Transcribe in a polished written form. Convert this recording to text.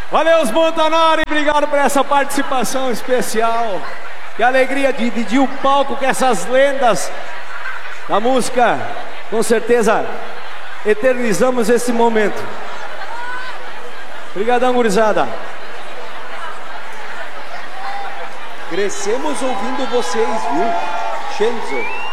Valeu, os Montanari, obrigado por essa participação especial. Que alegria de dividir o palco com essas lendas da música. Com certeza, eternizamos esse momento. Obrigadão, gurizada. Crescemos ouvindo vocês, viu? Shenzo.